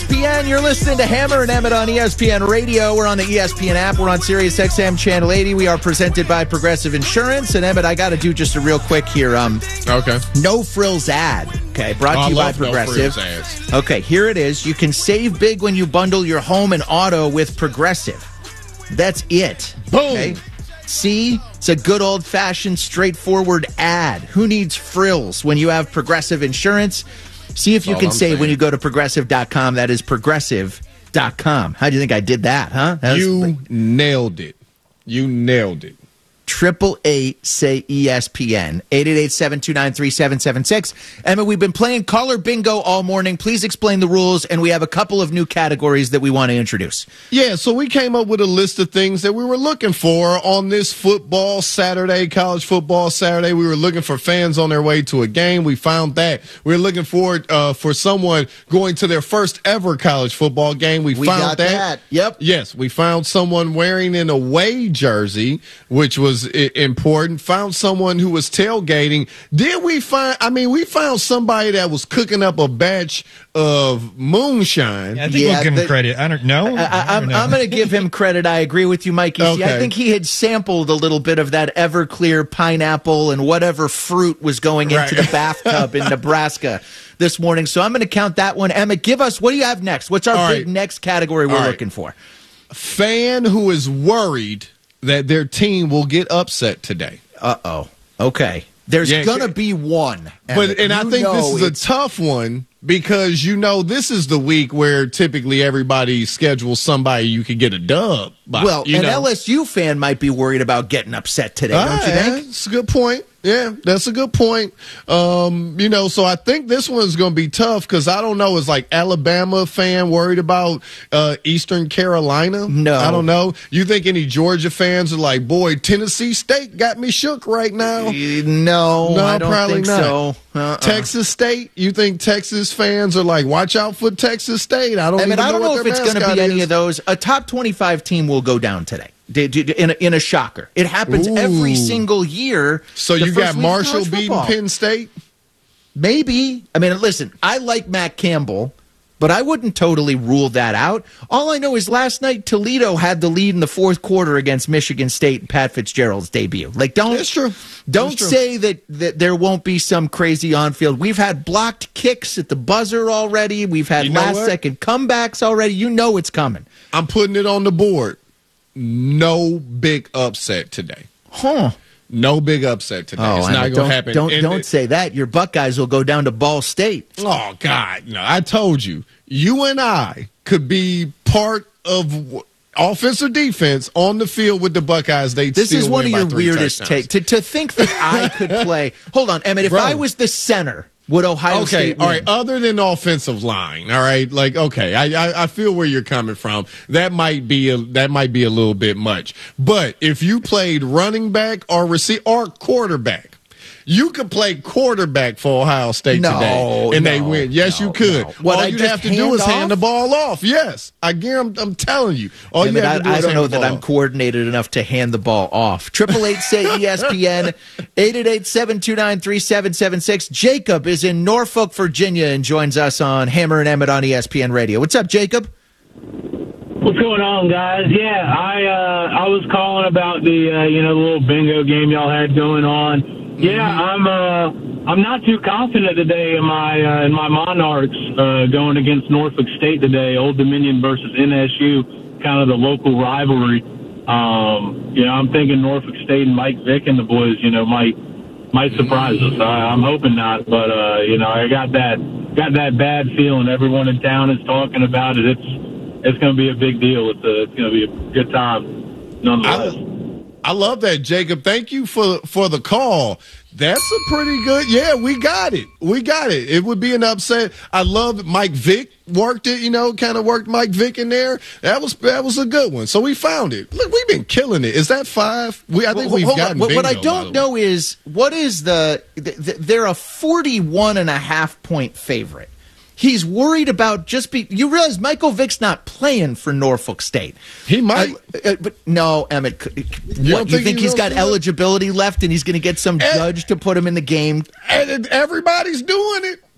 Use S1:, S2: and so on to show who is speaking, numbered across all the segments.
S1: ESPN. You're listening to Hammer and Emmett on ESPN Radio. We're on the ESPN app. We're on Sirius XM Channel 80. We are presented by Progressive Insurance. And Emmett, I got to do just a real quick here.
S2: Okay.
S1: No frills ad. Okay, brought to you by Progressive.
S2: No frills ads.
S1: Okay, here it is. You can save big when you bundle your home and auto with Progressive. That's it.
S2: Boom.
S1: Okay? See, it's a good old-fashioned, straightforward ad. Who needs frills when you have Progressive Insurance? See if you can save when you go to Progressive.com. That is Progressive.com. How do you think I did that, huh?
S2: You nailed it. You nailed it.
S1: 888-SAY-ESPN. 888-729-3776. Emma, we've been playing caller bingo all morning. Please explain the rules, and we have a couple of new categories that we want to introduce.
S2: Yeah, so we came up with a list of things that we were looking for on this football Saturday, college football Saturday. We were looking for fans on their way to a game. We found that. We were looking for someone going to their first ever college football game. We found
S1: got that. Yep.
S2: Yes, we found someone wearing an away jersey, which was important. Found someone who was tailgating. Did we find? I mean, we found somebody that was cooking up a batch of moonshine.
S3: Yeah, I think we'll give him credit. I don't know.
S1: I'm going to give him credit. I agree with you, Mikey.
S2: Okay.
S1: See, I think he had sampled a little bit of that Everclear pineapple and whatever fruit was going into the bathtub in Nebraska this morning. So I'm going to count that one. Emma, give us, what do you have next? What's our big next category we're looking for?
S2: Fan who is worried that their team will get upset today.
S1: Uh-oh. Okay. There's going to be one.
S2: But I think this is a tough one because, this is the week where typically everybody schedules somebody you could get a dub by.
S1: Well, an LSU fan might be worried about getting upset today, don't you think?
S2: That's a good point. Yeah, that's a good point. So I think this one's going to be tough because I don't know. Is like Alabama fan worried about Eastern Carolina?
S1: No.
S2: I don't know. You think any Georgia fans are like, boy, Tennessee State got me shook right now?
S1: No, I don't
S2: probably
S1: think
S2: not.
S1: so.
S2: Texas State? You think Texas fans are like, watch out for Texas State? I don't know
S1: if it's going to be any of those. A top 25 team will go down today. In a shocker. It happens every single year.
S2: So you got Marshall beating Penn State?
S1: Maybe. I mean, listen, I like Matt Campbell, but I wouldn't totally rule that out. All I know is last night Toledo had the lead in the fourth quarter against Michigan State in Pat Fitzgerald's debut.
S2: That's true.
S1: Don't say that there won't be some crazy on-field. We've had blocked kicks at the buzzer already. We've had last-second comebacks already. You know it's coming.
S2: I'm putting it on the board. No big upset today.
S1: Huh.
S2: No big upset today. It's not going to happen.
S1: Don't say that. Your Buckeyes will go down to Ball State.
S2: Oh, God. No, I told you. You and I could be part of offense or defense on the field with the Buckeyes.
S1: This is one of your weirdest takes. To think that I could play. Hold on, Emmett. If I was the center, would Ohio State win?
S2: All right, other than offensive line, all right, like, okay, I feel where you're coming from. That might be a little bit much. But if you played running back or receiver or quarterback, you could play quarterback for Ohio State today, and they win. Yes, you could. All you'd have to do is hand the ball off. Yes, I'm telling you.
S1: I don't know that I'm coordinated enough to hand the ball off. 888-SAY-ESPN, 888-729-3776. Jacob is in Norfolk, Virginia, and joins us on Hammer and Emmett on ESPN Radio. What's up, Jacob?
S4: What's going on, guys? Yeah, I was calling about the little bingo game y'all had going on. Yeah, I'm not too confident today in my Monarchs going against Norfolk State today. Old Dominion versus NSU, kind of the local rivalry. I'm thinking Norfolk State and Mike Vick and the boys, might surprise us. I'm hoping not, but I got that bad feeling. Everyone in town is talking about it. It's going to be a big deal. It's going to be a good time, nonetheless.
S2: I love that, Jacob. Thank you for the call. That's a pretty good. Yeah, we got it. It would be an upset. I love Mike Vick worked it. Kind of worked Mike Vick in there. That was a good one. So we found it. Look, we've been killing it. Is that 5? I think we've gotten bingo.
S1: What I don't know is what is they're a 41.5-point favorite. He's worried about you realize Michael Vick's not playing for Norfolk State.
S2: He might.
S1: But no, Emmett. You think he's got eligibility left and he's going to get some judge to put him in the game?
S2: And everybody's doing it.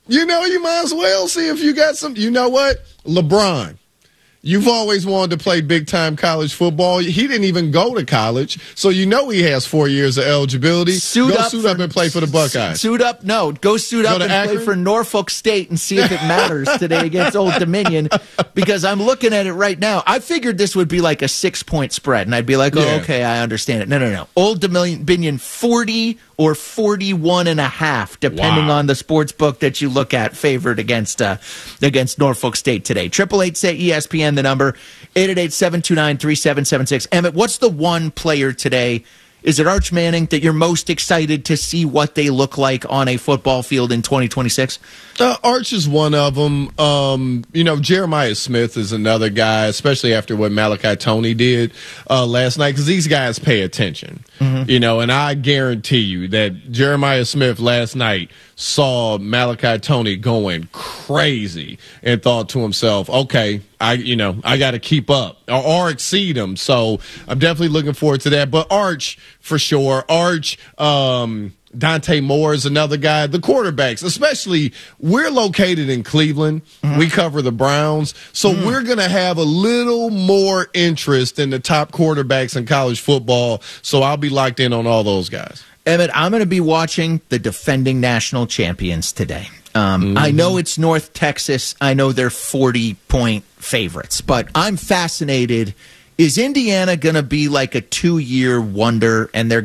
S2: You might as well see if you got some. You know what? LeBron. You've always wanted to play big-time college football. He didn't even go to college, so he has 4 years of eligibility. Suit up and play for the Buckeyes.
S1: Suit up? No. Go suit up and play for Norfolk State and see if it matters today against Old Dominion, because I'm looking at it right now. I figured this would be like a 6-point spread, and I'd be like, okay, I understand it. No. Old Dominion 40 or 41.5, depending on the sports book that you look at, favored against Norfolk State today. 888-SAY-ESPN, the number, 888-729-3776. Emmett, what's the one player today? Is it Arch Manning that you're most excited to see what they look like on a football field in 2026?
S2: Arch is one of them. Jeremiah Smith is another guy, especially after what Malachi Toney did last night, because these guys pay attention. Mm-hmm. And I guarantee you that Jeremiah Smith last night saw Malachi Toney going crazy and thought to himself, okay, I got to keep up or exceed him. So I'm definitely looking forward to that. But Arch, for sure. Arch, Dante Moore is another guy. The quarterbacks, especially, we're located in Cleveland. Mm-hmm. We cover the Browns. So we're going to have a little more interest in the top quarterbacks in college football. So I'll be locked in on all those guys.
S1: Emmett, I'm going to be watching the defending national champions today. I know it's North Texas. I know they're 40-point favorites, but I'm fascinated. Is Indiana going to be like a 2-year wonder, and they're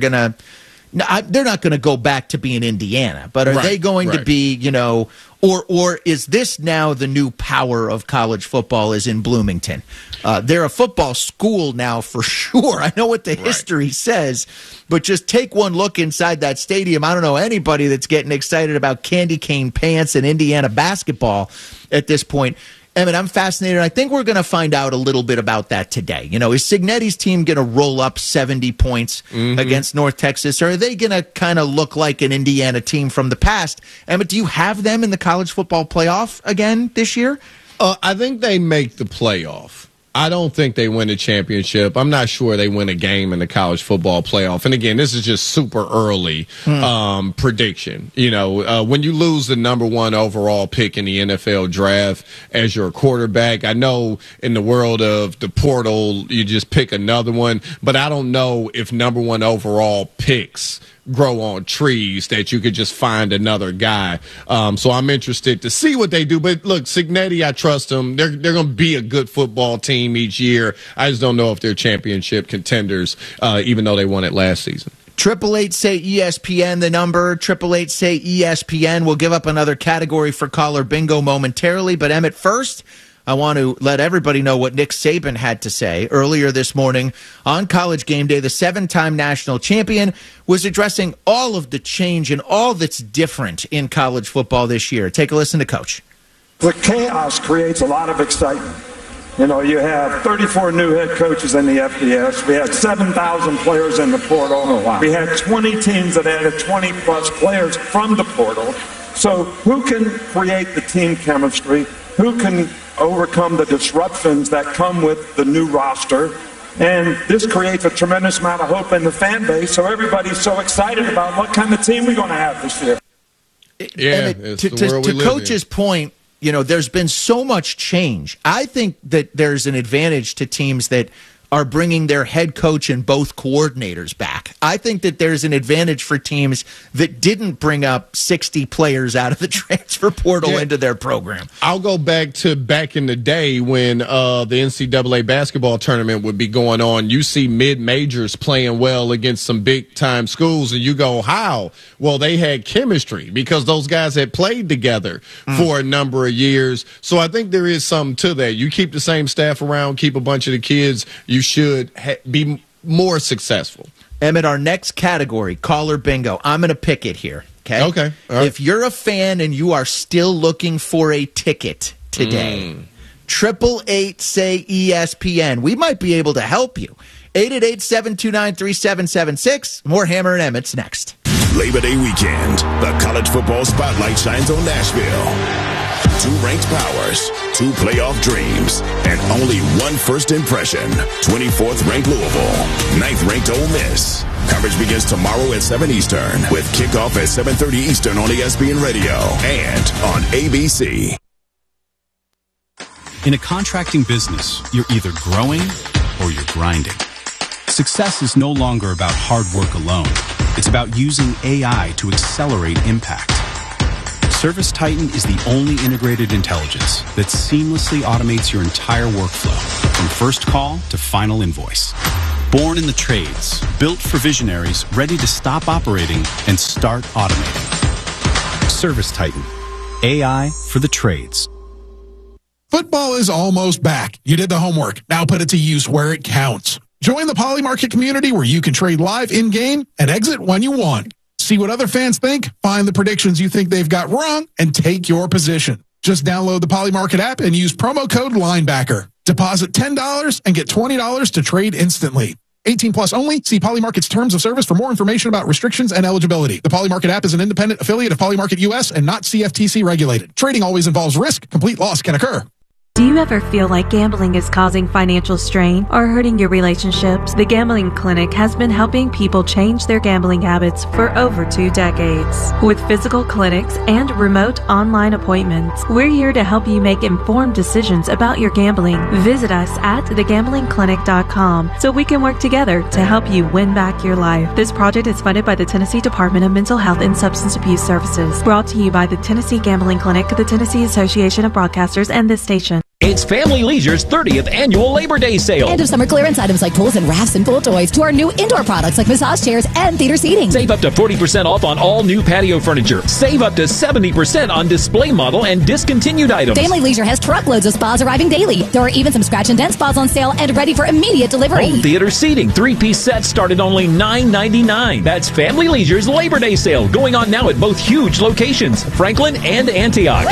S1: not going to go back to being Indiana, but are they going to be, or is this now the new power of college football is in Bloomington? They're a football school now for sure. I know what the history says, but just take one look inside that stadium. I don't know anybody that's getting excited about candy cane pants and Indiana basketball at this point. Emmett, I'm fascinated. I think we're going to find out a little bit about that today. Is Cignetti's team going to roll up 70 points against North Texas, or are they going to kind of look like an Indiana team from the past? Emmett, do you have them in the college football playoff again this year?
S2: I think they make the playoff. I don't think they win a championship. I'm not sure they win a game in the college football playoff. And again, this is just super early prediction. When you lose the number 1 overall pick in the NFL draft as your quarterback, I know in the world of the portal, you just pick another one, but I don't know if number 1 overall picks grow on trees that you could just find another guy. So I'm interested to see what they do. But look, Cignetti, I trust them. They're going to be a good football team each year. I just don't know if they're championship contenders, even though they won it last season.
S1: 888-SAY-ESPN, the number, 888-SAY-ESPN. We'll give up another category for caller bingo momentarily. But Emmett, first, I want to let everybody know what Nick Saban had to say earlier this morning on College Game Day. The 7-time national champion was addressing all of the change and all that's different in college football this year. Take a listen to Coach.
S5: The chaos creates a lot of excitement. You have 34 new head coaches in the FBS. We had 7,000 players in the portal. Oh, wow. We had 20 teams that added 20-plus players from the portal. So who can create the team chemistry? Who can overcome the disruptions that come with the new roster? And this creates a tremendous amount of hope in the fan base, so everybody's so excited about what kind of team we're going to have this year.
S2: Yeah,
S1: to Coach's point, there's been so much change. I think that there's an advantage to teams that are bringing their head coach and both coordinators back. I think that there's an advantage for teams that didn't bring up 60 players out of the transfer portal into their program.
S2: I'll go back in the day when the NCAA basketball tournament would be going on. You see mid-majors playing well against some big-time schools, and you go, how? Well, they had chemistry because those guys had played together for a number of years. So I think there is something to that. You keep the same staff around, keep a bunch of the kids, you should be more successful.
S1: Emmett, our next category, caller bingo. I'm going to pick it here. Okay.
S2: Okay. All right.
S1: If you're a fan and you are still looking for a ticket today, 888-SAY-ESPN. We might be able to help you. 888-729-3776. More Hammer and Emmett's next.
S6: Labor Day weekend, the college football spotlight shines on Nashville. 2 ranked powers, 2 playoff dreams, and only 1 first impression. 24th ranked Louisville, 9th ranked Ole Miss. Coverage begins tomorrow at 7 Eastern with kickoff at 7:30 Eastern on ESPN Radio and on ABC.
S7: In a contracting business, you're either growing or you're grinding. Success is no longer about hard work alone. It's about using AI to accelerate impact. ServiceTitan is the only integrated intelligence that seamlessly automates your entire workflow, from first call to final invoice. Born in the trades, built for visionaries ready to stop operating and start automating. ServiceTitan, AI for the trades.
S8: Football is almost back. You did the homework. Now put it to use where it counts. Join the Poly Market community where you can trade live in-game and exit when you want. See what other fans think, find the predictions you think they've got wrong, and take your position. Just download the Poly Market app and use promo code LINEBACKER. Deposit $10 and get $20 to trade instantly. 18 plus only. See Poly Market's terms of service for more information about restrictions and eligibility. The Poly Market app is an independent affiliate of Poly Market US and not CFTC regulated. Trading always involves risk. Complete loss can occur.
S9: Do you ever feel like gambling is causing financial strain or hurting your relationships? The Gambling Clinic has been helping people change their gambling habits for over 2 decades. With physical clinics and remote online appointments, we're here to help you make informed decisions about your gambling. Visit us at thegamblingclinic.com so we can work together to help you win back your life. This project is funded by the Tennessee Department of Mental Health and Substance Abuse Services. Brought to you by the Tennessee Gambling Clinic, the Tennessee Association of Broadcasters, and this station.
S10: It's Family Leisure's 30th annual Labor Day sale.
S11: End of summer clearance items like pools and rafts and pool toys to our new indoor products like massage chairs and theater seating.
S10: Save up to 40% off on all new patio furniture. Save up to 70% on display model and discontinued items.
S11: Family Leisure has truckloads of spas arriving daily. There are even some scratch and dent spas on sale and ready for immediate delivery.
S10: Home theater seating 3-piece sets start at only $9.99. That's Family Leisure's Labor Day sale going on now at both huge locations, Franklin and Antioch.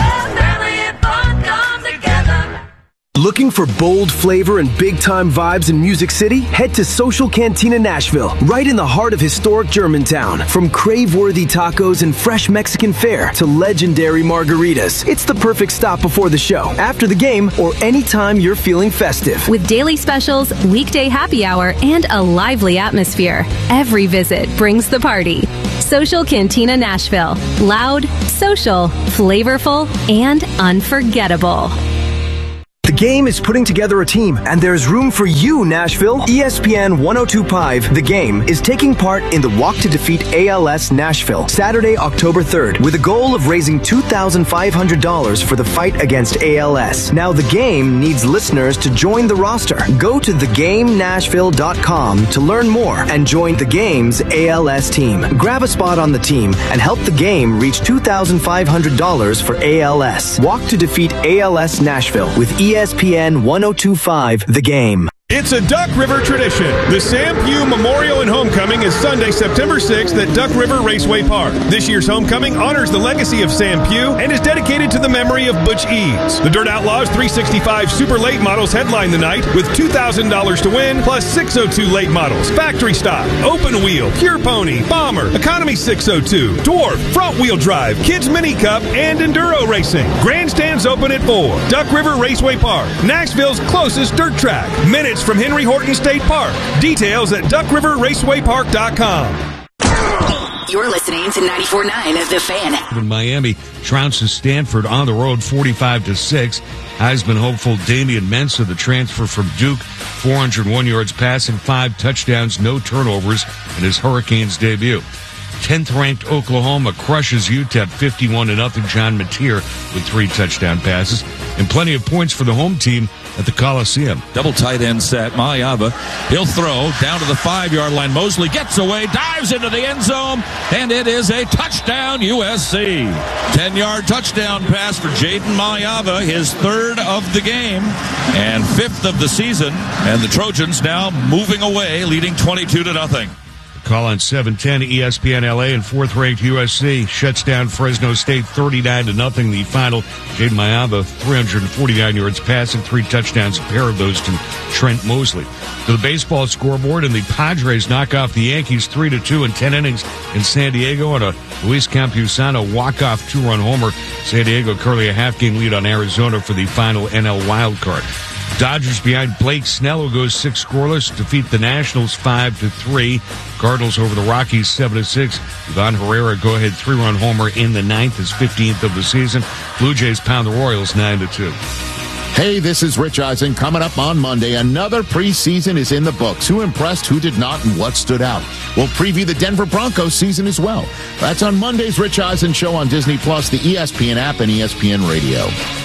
S12: Looking for bold flavor and big-time vibes in Music City? Head to Social Cantina Nashville, right in the heart of historic Germantown. From crave-worthy tacos and fresh Mexican fare to legendary margaritas, it's the perfect stop before the show, after the game, or anytime you're feeling festive.
S13: With daily specials, weekday happy hour, and a lively atmosphere, every visit brings the party. Social Cantina Nashville. Loud, social, flavorful, and unforgettable.
S12: The Game is putting together a team, and there's room for you, Nashville. ESPN 102.5 The Game is taking part in the Walk to Defeat ALS Nashville, Saturday, October 3rd, with a goal of raising $2,500 for the fight against ALS. Now, The Game needs listeners to join the roster. Go to thegamenashville.com to learn more and join The Game's ALS team. Grab a spot on the team and help The Game reach $2,500 for ALS. Walk to Defeat ALS Nashville with ESPN 102.5 The Game.
S14: It's a Duck River tradition. The Sam Pugh Memorial and Homecoming is Sunday, September 6th at Duck River Raceway Park. This year's homecoming honors the legacy of Sam Pugh and is dedicated to the memory of Butch Eads. The Dirt Outlaws 365 Super Late Models headline the night with $2,000 to win, plus 602 late models, factory stock, open wheel, pure pony, bomber, economy 602, dwarf, front wheel drive, kids mini cup, and enduro racing. Grandstands open at 4. Duck River Raceway Park, Nashville's closest dirt track. Minutes from Henry Horton State Park. Details at duckriverracewaypark.com.
S15: You're listening to 94.9 The Fan.
S16: In Miami, trounces Stanford on the road 45-6. Heisman hopeful Damian Mensah, the transfer from Duke, 401 yards passing, 5 touchdowns, no turnovers in his Hurricanes debut. 10th-ranked Oklahoma crushes UTEP 51-0. John Mateer with 3 touchdown passes and plenty of points for the home team at the Coliseum.
S17: Double tight end set. Maliava, he'll throw down to the 5-yard line. Mosley gets away, dives into the end zone, and it is a touchdown USC. 10-yard touchdown pass for Jaden Maliava, his 3rd of the game and 5th of the season. And the Trojans now moving away, leading 22-0.
S16: Call on 710 ESPN LA, and 4th-ranked USC shuts down Fresno State 39-0. The final, Jaden Mayava, 349 yards passing, 3 touchdowns, a pair of those to Trent Mosley. To the baseball scoreboard, and the Padres knock off the Yankees 3-2 in 10 innings in San Diego on a Luis Campusano walk-off 2-run homer. San Diego currently a half-game lead on Arizona for the final NL wild card. Dodgers behind Blake Snell, who goes 6 scoreless, defeat the Nationals 5-3. Cardinals over the Rockies 7-6. Ivan Herrera go-ahead 3-run homer in the 9th, his 15th of the season. Blue Jays pound the Royals 9-2.
S18: Hey, this is Rich Eisen. Coming up on Monday, another preseason is in the books. Who impressed, who did not, and what stood out? We'll preview the Denver Broncos season as well. That's on Monday's Rich Eisen Show on Disney+, the ESPN app, and ESPN Radio.